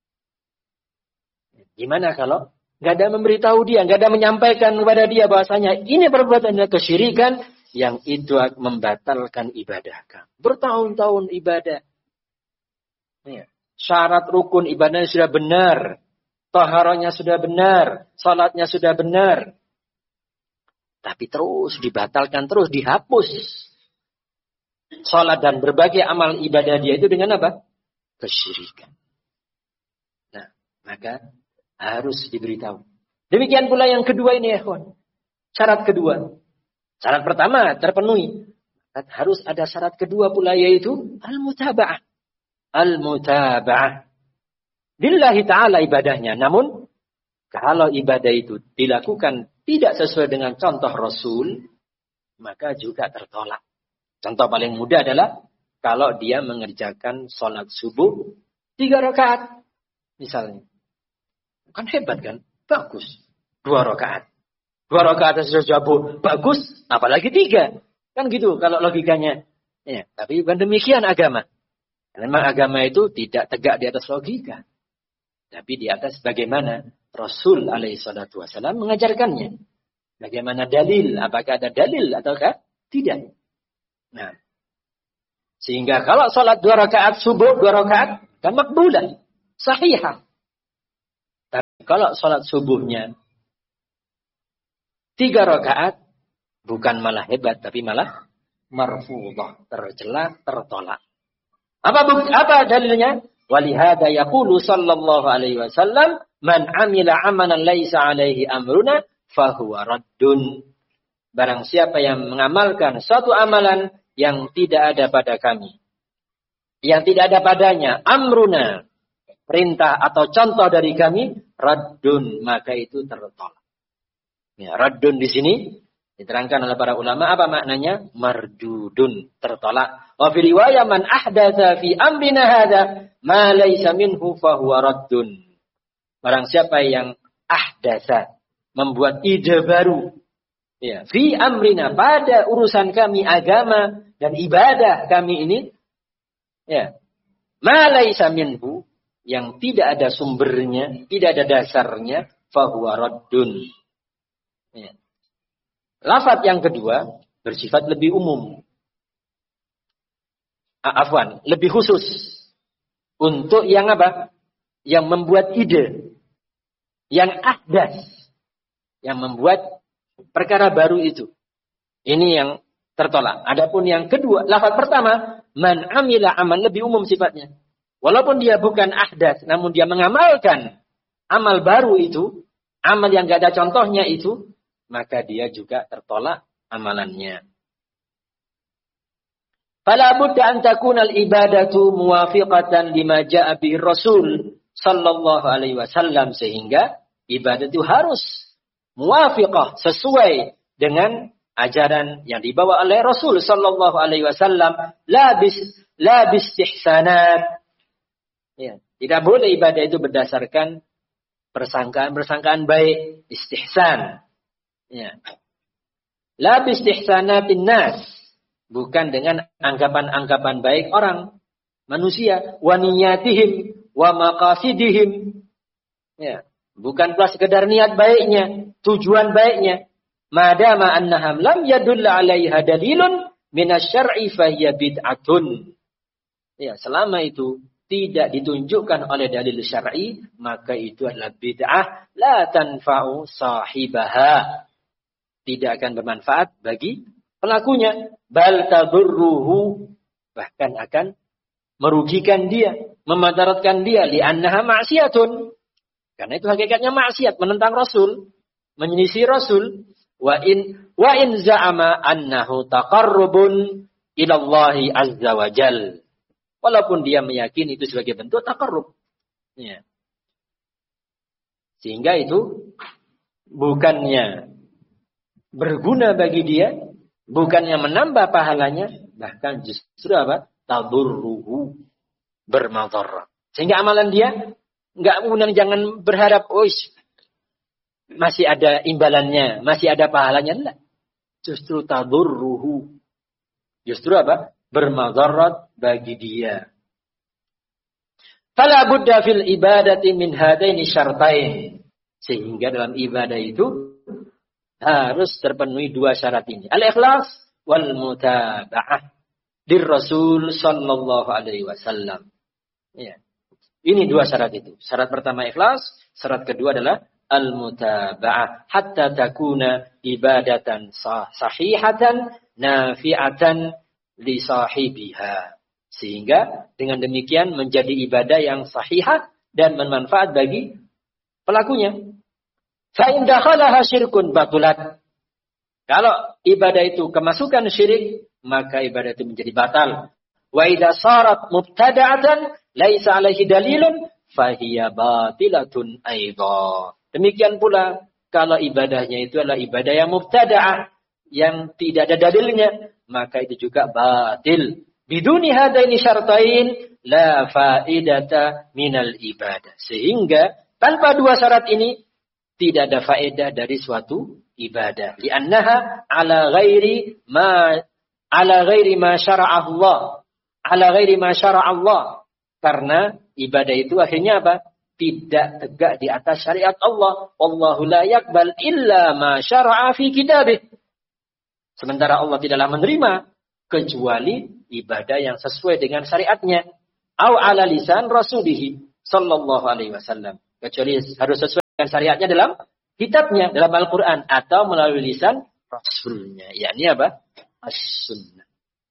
S1: Gimana kalau nggak ada memberitahu dia, nggak ada menyampaikan kepada dia bahwasanya ini perbuatan kesyirikan yang itu membatalkan ibadah kamu. Bertahun-tahun ibadah. Ya. Syarat rukun ibadahnya sudah benar, taharahnya sudah benar, salatnya sudah benar. Tapi terus dibatalkan, terus dihapus. Salat dan berbagai amal ibadah dia itu dengan apa? Kesyirikan. Nah, maka harus diberitahu. Demikian pula yang kedua ini ya kawan. Syarat kedua. Syarat pertama terpenuhi. Harus ada syarat kedua pula yaitu al-mutaba'ah. Al-mutaba'ah. Lillahi ta'ala ibadahnya. Namun kalau ibadah itu dilakukan tidak sesuai dengan contoh Rasul, maka juga tertolak. Contoh paling mudah adalah kalau dia mengerjakan sholat subuh tiga rakaat. Misalnya. Kan hebat kan? Bagus. Dua rakaat. Dua rakaat sudah jabut. Bagus. Apalagi tiga. Kan gitu kalau logikanya. Ya, tapi bukan demikian agama. Memang agama itu tidak tegak di atas logika. Tapi di atas bagaimana Rasul alaihi salatu wasallam mengajarkannya. Bagaimana dalil. Apakah ada dalil ataukah tidak. Nah. Sehingga kalau sholat dua rakaat subuh, dua rakaat. Kan makbulah. Sahihah. Kalau sholat subuhnya tiga rakaat, bukan malah hebat, tapi malah marfudah, tercela, tertolak. Apa bukti, apa dalilnya? Walihada yaqulu sallallahu alaihi wasallam, man amila amalan laisa alaihi amruna fahuwa raddun. Barang siapa yang mengamalkan suatu amalan yang tidak ada pada kami, yang tidak ada padanya amruna, perintah atau contoh dari kami, raddun, maka itu tertolak. Ya, raddun di sini diterangkan oleh para ulama, apa maknanya? Mardudun, tertolak. Wa fi riwayah man ahdatsa fi amrina hadza ma laysa minhu fa huwa raddun. Barang siapa yang ahdatsa, membuat ide baru, ya, fi amrina, pada urusan kami agama dan ibadah kami ini, ya, ma laysa minhu, yang tidak ada sumbernya, tidak ada dasarnya, fa huwa raddun. Ya. Lafaz yang kedua bersifat lebih umum. Afwan, lebih khusus. Untuk yang apa? Yang membuat ide. Yang ahdas. Yang membuat perkara baru itu. Ini yang tertolak. Adapun yang kedua, lafaz pertama, man amila amal, lebih umum sifatnya. Walaupun dia bukan ahdas, namun dia mengamalkan amal baru itu, amal yang gak ada contohnya itu, maka dia juga tertolak amalannya. Fala budda an takuna al-ibadatu muwafiqatan lima jaa bihi Rasul sallallahu alaihi wasallam, sehingga ibadah itu harus muwafiqah, sesuai dengan ajaran yang dibawa oleh Rasul sallallahu alaihi wasallam, la bis la bistihsanat. Ya, tidak boleh ibadah itu berdasarkan persangkaan-persangkaan baik, istihsan. Ya. La bistihsanatin nas, bukan dengan anggapan-anggapan baik orang, manusia, wa niyatihim wa maqasidihim. Ya, bukan pula sekedar niat baiknya, tujuan baiknya. Madama annahum lam yadulla 'alaiha dalilun minasy-syar'i fa hiya bid'atun. Ya, selama itu tidak ditunjukkan oleh dalil syar'i, maka itu adalah bid'ah, la tanfa'u sahibaha. Tidak akan bermanfaat bagi pelakunya. Bal tadurruhu, bahkan akan merugikan dia, memadaratkan dia, li'annaha ma'siyatun. Karena itu hakikatnya maksiat, menentang Rasul, menyelisih Rasul. Wa in wa in za'ama annahu taqarrubun ila Allah azza wa jalla. Walaupun dia meyakini itu sebagai bentuk taqarrub. Ya. Sehingga itu bukannya berguna bagi dia, bukannya menambah pahalanya, bahkan justru apa? Tadurruhu, bermadharat. Sehingga amalan dia enggak, kemudian jangan berharap, oh masih ada imbalannya, masih ada pahalanya, enggak. Justru tadurruhu. Justru apa? Bermadharat bagi dia. Fala budda fil ibadati min hadaini syartain. Sehingga dalam ibadah itu harus terpenuhi dua syarat ini. Al-ikhlas wal mutaba'ah dir Rasul sallallahu alaihi wasallam. Ya. Ini dua syarat itu. Syarat pertama ikhlas, syarat kedua adalah al-mutaba'ah, hatta takuna ibadatan sahihatan nafi'atan li sahibiha. Sehingga dengan demikian menjadi ibadah yang sahihah dan bermanfaat bagi pelakunya. Fa in dakhalaha syirkun batulat. Kalau ibadah itu kemasukan syirik, maka ibadah itu menjadi batal. Wa idza sarat mubtada'atan laisa alaihi dalilun fa hiya batilatun aidha. Demikian pula kalau ibadahnya itu adalah ibadah yang mubtada'ah, yang tidak ada dalilnya, maka itu juga batil. Biduni hadaini syartain la faidata minal ibadah. Sehingga tanpa dua syarat ini tidak ada faedah dari suatu ibadah. Li'annaha ala ghairi ma ala ghairi ma syara'a Allah. Ala ghairi ma syara'a Allah. Karena ibadah itu akhirnya apa? Tidak tegak di atas syariat Allah. Wallahu la yaqbal illa ma syara'a fi kitabih. Sementara Allah tidaklah menerima kecuali ibadah yang sesuai dengan syariatnya. Au ala lisan rasulihi sallallahu alaihi wasallam. Kecuali harus sesuai syariatnya dalam kitabnya, dalam Al-Quran. Atau melalui lisan Rasulnya. Yakni apa? As-sunnah.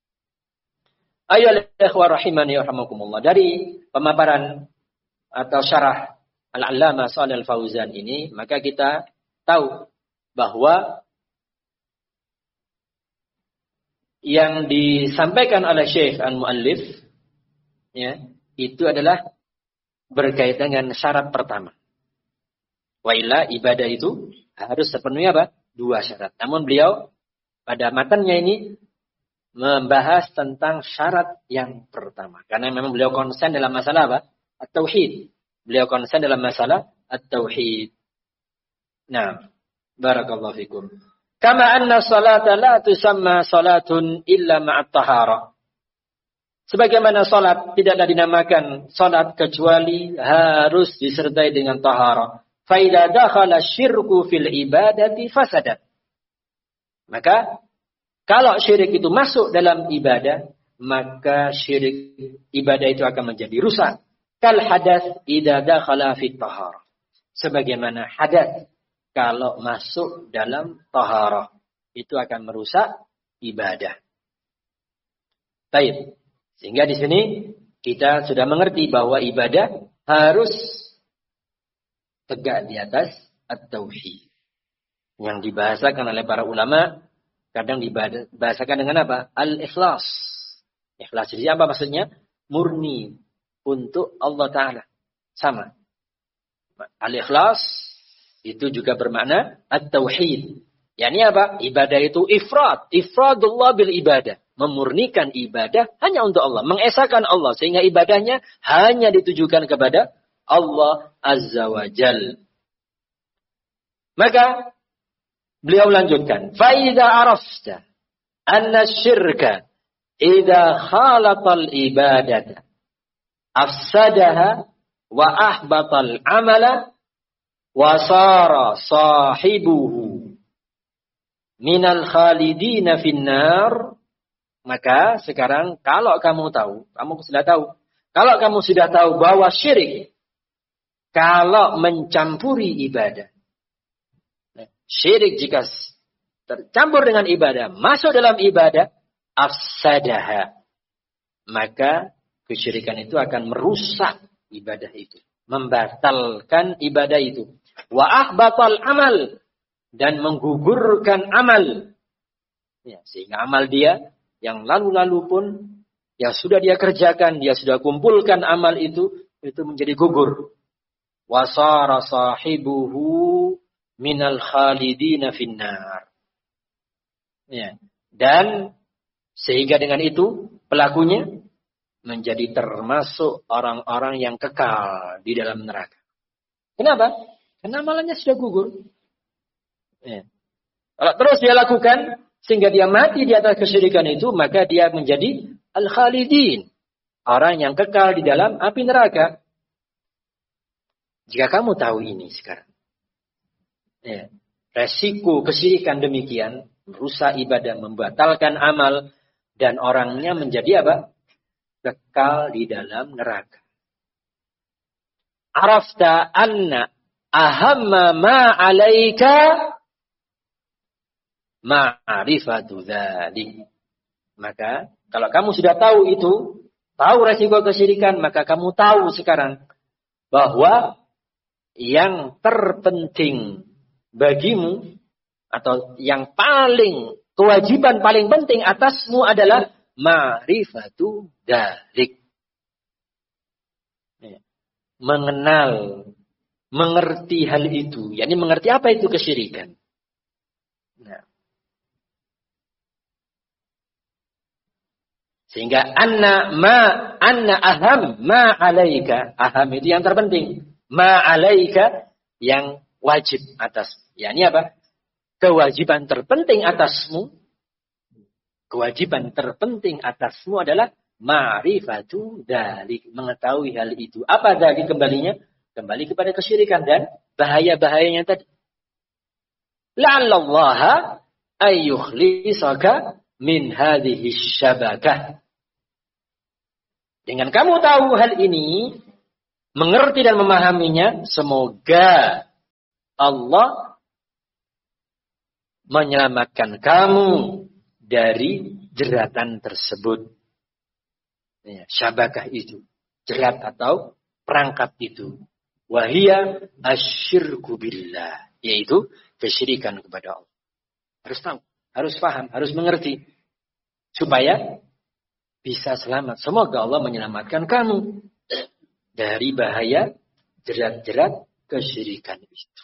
S1: Ayo ikhwah rahimani rahimakumullah. Dari pemaparan atau syarah Al-Allamah Shalih Al-Fauzan ini, maka kita tahu bahwa yang disampaikan oleh Syekh Al-Muallif ya, itu adalah berkaitan dengan syarat pertama. Wa illa ibadah itu harus sepenuhnya apa? Dua syarat. Namun beliau pada matannya ini membahas tentang syarat yang pertama. Karena memang beliau konsen dalam masalah apa? At-tauhid. Beliau konsen dalam masalah at-tauhid. Nah, barakallahu fikum. Kama anna salata la tusamma salatun illa ma'at tahara. Sebagaimana salat tidaklah dinamakan salat kecuali harus disertai dengan tahara. Fa idza dakhala syirku fil ibadati fasadat. Maka kalau syirik itu masuk dalam ibadah, maka syirik ibadah itu akan menjadi rusak. Kal hadas idza dakhala fit tahara. Sebagaimana hadas kalau masuk dalam taharah, itu akan merusak ibadah. Baik. Sehingga di sini kita sudah mengerti bahwa ibadah harus tegak di atas at-tauhid. Yang dibahasakan oleh para ulama kadang dibahasakan dengan apa? Al-ikhlas. Ikhlas jadi apa maksudnya? Murni untuk Allah Ta'ala. Sama. Al-ikhlas itu juga bermakna at-tauhid. Yani apa? Ibadah itu ifrad. Ifradullah bil ibadah. Memurnikan ibadah hanya untuk Allah. Mengesahkan Allah. Sehingga ibadahnya hanya ditujukan kepada Allah Azza wa Jal. Maka beliau lanjutkan. فَإِذَا عَرَفْتَ أَنَّ الشِّرْكَ إِذَا خَالَطَ الْإِبَادَةَ أَفْسَدَهَا وَأَحْبَطَ الْعَمَلَ وَصَارَ صَاحِبُهُ مِنَ الْخَالِدِينَ فِي النَّارِ. Maka sekarang kalau kamu tahu, kamu sudah tahu, kalau kamu sudah tahu bahwa syirik kalau mencampuri ibadah, syirik jika tercampur dengan ibadah, masuk dalam ibadah, afsadaha. Maka kesyirikan itu akan merusak ibadah itu. Membatalkan ibadah itu. Wa ahbatal amal. Dan menggugurkan amal. Ya, sehingga amal dia, yang lalu-lalu pun, yang sudah dia kerjakan, dia sudah kumpulkan amal itu, itu menjadi gugur. Wasara sahibuhu minal khalidina finnar. Ya. Dan sehingga dengan itu pelakunya menjadi termasuk orang-orang yang kekal di dalam neraka. Kenapa? Karena amalannya sudah gugur. Ya. Kalau terus dia lakukan sehingga dia mati di atas kesyirikan itu, maka dia menjadi al-khalidin, orang yang kekal di dalam api neraka. Jika kamu tahu ini sekarang, ya, resiko kesyirikan demikian, merusak ibadah, membatalkan amal, dan orangnya menjadi apa? Kekal di dalam neraka. Arafta anna ahamma ma alaika ma'rifatu dzalik. Maka kalau kamu sudah tahu itu, tahu resiko kesyirikan, maka kamu tahu sekarang bahwa yang terpenting bagimu atau yang paling kewajiban paling penting atasmu adalah ma'rifatu dzalik. Mengenal, mengerti hal itu, yakni mengerti apa itu kesyirikan. Nah. Sehingga anna ma anna aham ma alaika, aham itu yang terpenting, ma alaika yang wajib atas. Yakni apa? Kewajiban terpenting atasmu, kewajiban terpenting atasmu adalah ma'rifatu dzalik, mengetahui hal itu. Apa dzalik kembalinya? Kembali kepada kesyirikan dan bahaya-bahayanya tadi. La'allallaha ayyukhlisaka min hadhihi syabakah. Dengan kamu tahu hal ini, mengerti dan memahaminya, semoga Allah menyelamatkan kamu dari jeratan tersebut. Ya, syabakah itu, jerat atau perangkap itu. Wahia asyirku billah, yaitu kesyirikan kepada Allah. Harus tahu, harus paham, harus mengerti. Supaya bisa selamat. Semoga Allah menyelamatkan kamu dari bahaya jerat-jerat kesyirikan itu.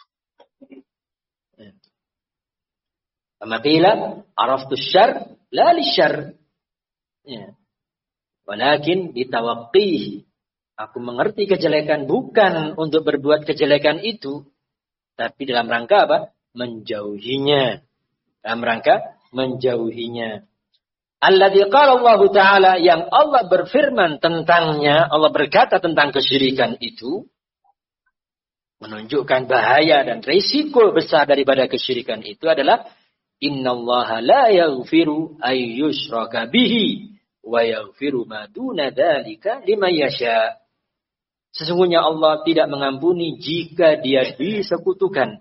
S1: Maqila araftu syarr la lisyarr. Ya. Walakin ditawaqqihi. Aku mengerti kejelekan bukan untuk berbuat kejelekan itu, tapi dalam rangka apa? Menjauhinya. Dalam rangka menjauhinya. Alladzi qala Allah Ta'ala, yang Allah berfirman tentangnya, Allah berkata tentang kesyirikan itu, menunjukkan bahaya dan risiko besar daripada kesyirikan itu adalah innallaha la yaghfiru ay yushraka bihi wa yaghfiru ma duna dzalika liman yasha. Sesungguhnya Allah tidak mengampuni jika dia disekutukan.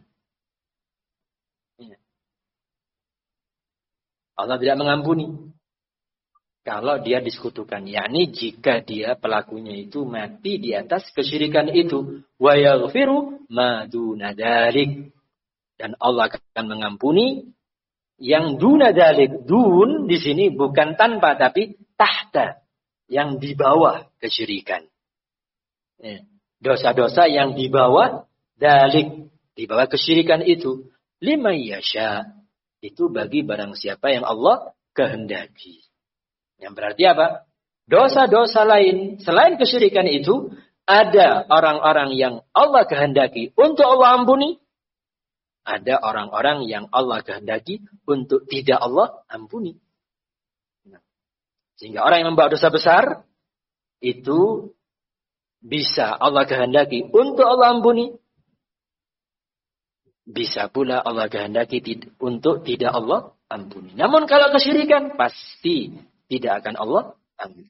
S1: Allah tidak mengampuni kalau dia disekutukan, yakni jika dia pelakunya itu mati di atas kesyirikan itu. Wa yaghfiru ma duna dzalik, dan Allah akan mengampuni yang duna dzalik. Dun di sini bukan tanpa tapi tahta, yang di bawah kesyirikan. Dosa-dosa yang di bawah dzalik, di bawah kesyirikan itu. Liman yasha, itu bagi barang siapa yang Allah kehendaki. Yang berarti apa? Dosa-dosa lain selain kesyirikan itu, ada orang-orang yang Allah kehendaki untuk Allah ampuni. Ada orang-orang yang Allah kehendaki untuk tidak Allah ampuni. Sehingga orang yang membawa dosa besar, itu bisa Allah kehendaki untuk Allah ampuni. Bisa pula Allah kehendaki untuk tidak Allah ampuni. Namun kalau kesyirikan, pasti tidak akan Allah ampuni.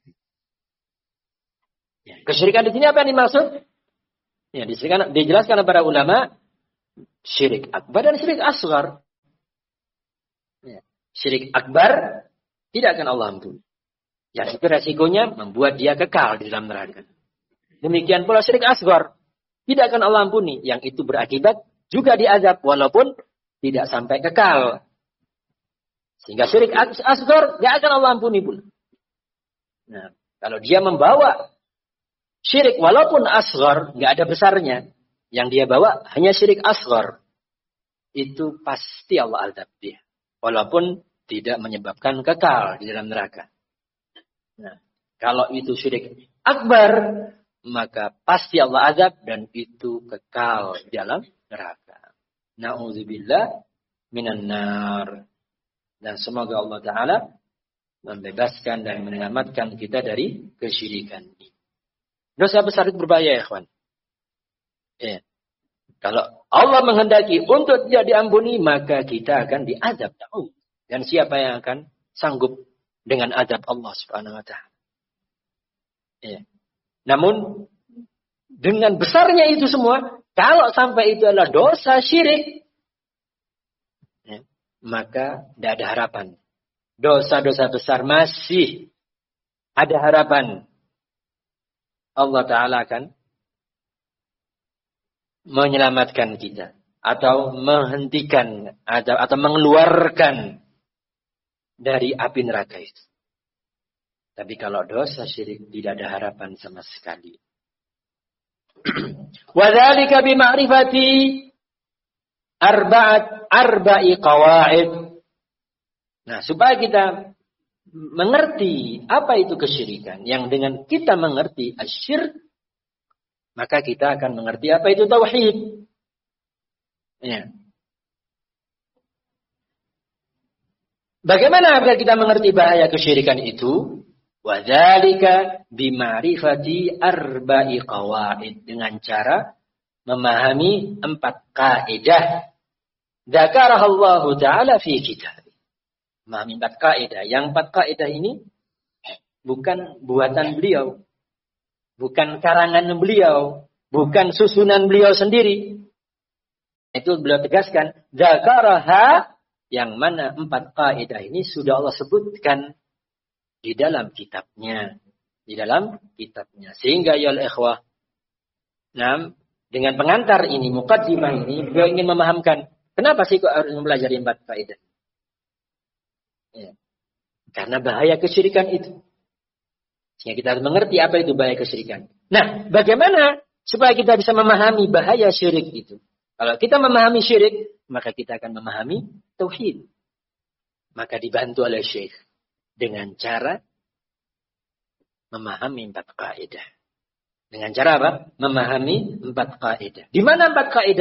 S1: Ya, kesyirikan di sini apa yang dimaksud? Ya, dijelaskan, dijelaskan para ulama, syirik akbar dan syirik asghar. Ya, syirik akbar tidak akan Allah ampuni. Yang itu resikonya membuat dia kekal di dalam neraka. Demikian pula syirik asghar tidak akan Allah ampuni. Yang itu berakibat juga diazab walaupun tidak sampai kekal. Sehingga syirik asghar tidak akan Allah ampuni pun. Nah, kalau dia membawa syirik walaupun asghar, nggak ada besarnya, yang dia bawa hanya syirik asghar, itu pasti Allah azab dia, walaupun tidak menyebabkan kekal di dalam neraka. Nah, kalau itu syirik akbar, maka pasti Allah azab dan itu kekal di dalam neraka. Na'udzubillah minan nar. Dan semoga Allah Ta'ala membebaskan dan menyelamatkan kita dari kesyirikan ini. Dosa besar itu berbahaya, ya kawan. Ya. Kalau Allah menghendaki untuk tidak diampuni, maka kita akan diazab. Dan siapa yang akan sanggup dengan azab Allah Subhanahu Wa Ta'ala? Ya. Namun dengan besarnya itu semua, kalau sampai itu adalah dosa syirik, ya, maka tidak ada harapan. Dosa-dosa besar masih ada harapan. Allah Ta'ala akan menyelamatkan kita. Atau menghentikan. Atau, atau mengeluarkan dari api neraka itu. Tapi kalau dosa syirik tidak ada harapan sama sekali. Wadzalika bima'rifati arba'at arba'i qawaid. Nah, supaya kita mengerti apa itu kesyirikan, yang dengan kita mengerti asyirk, maka kita akan mengerti apa itu tauhid. Ya. Bagaimana agar kita mengerti bahaya kesyirikan itu? Wadzalika bima'rifati arba'i qawaid, dengan cara memahami empat kaidah. Dzakarahallahu ta'ala fi kitab. Memahami empat kaidah. Yang empat kaidah ini bukan buatan beliau, bukan karangan beliau, bukan susunan beliau sendiri. Itu beliau tegaskan, dzakaraha, yang mana empat kaidah ini sudah Allah sebutkan di dalam kitabnya. Di dalam kitabnya. Sehingga ya ikhwah, nah, dengan pengantar ini, muqaddimah ini, beliau ingin memahamkan, kenapa sih kok harus mempelajari empat kaidah? Ya. Karena bahaya kesyirikan itu. Sehingga kita harus mengerti apa itu bahaya kesyirikan. Nah, bagaimana supaya kita bisa memahami bahaya syirik itu? Kalau kita memahami syirik, maka kita akan memahami tauhid. Maka dibantu oleh Syekh dengan cara memahami empat kaidah. Dengan cara apa? Memahami empat kaidah. Di mana empat kaidah?